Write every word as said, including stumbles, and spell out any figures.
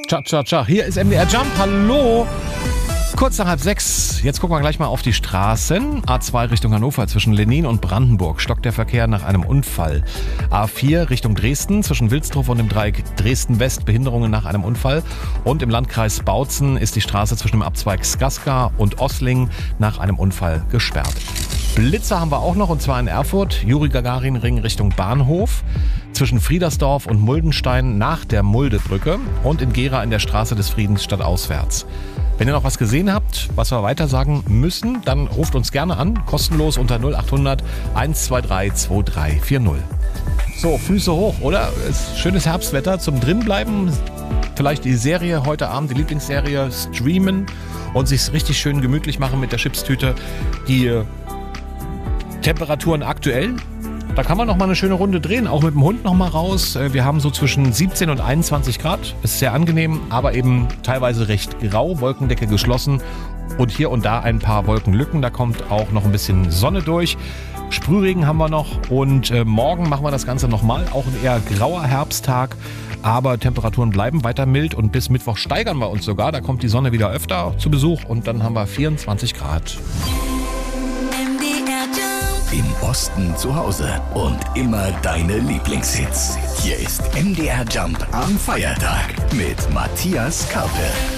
Tja, tja, tja. Hier ist M D R Jump. Hallo. Kurz nach halb sechs. Jetzt gucken wir gleich mal auf die Straßen. A zwei Richtung Hannover zwischen Lenin und Brandenburg stockt der Verkehr nach einem Unfall. A vier Richtung Dresden zwischen Wilsdruff und dem Dreieck Dresden-West Behinderungen nach einem Unfall. Und im Landkreis Bautzen ist die Straße zwischen dem Abzweig Skaska und Ossling nach einem Unfall gesperrt. Blitzer haben wir auch noch, und zwar in Erfurt, Juri-Gagarin-Ring Richtung Bahnhof, zwischen Friedersdorf und Muldenstein nach der Muldebrücke und in Gera in der Straße des Friedens stadtauswärts. Wenn ihr noch was gesehen habt, was wir weiter sagen müssen, dann ruft uns gerne an, kostenlos unter null acht hundert eins zwei drei zwei drei vier null. So, Füße hoch, oder? Ist schönes Herbstwetter zum Drinbleiben. Vielleicht die Serie heute Abend, die Lieblingsserie, streamen und sich richtig schön gemütlich machen mit der Chipstüte. Die Temperaturen aktuell, da kann man noch mal eine schöne Runde drehen, auch mit dem Hund noch mal raus. Wir haben so zwischen siebzehn und einundzwanzig Grad, ist sehr angenehm, aber eben teilweise recht grau, Wolkendecke geschlossen und hier und da ein paar Wolkenlücken, da kommt auch noch ein bisschen Sonne durch. Sprühregen haben wir noch und äh, morgen machen wir das Ganze nochmal, auch ein eher grauer Herbsttag, aber Temperaturen bleiben weiter mild und bis Mittwoch steigern wir uns sogar, da kommt die Sonne wieder öfter zu Besuch und dann haben wir vierundzwanzig Grad. Im Osten zu Hause und immer deine Lieblingshits. Hier ist M D R Jump am Feiertag mit Matthias Karpe.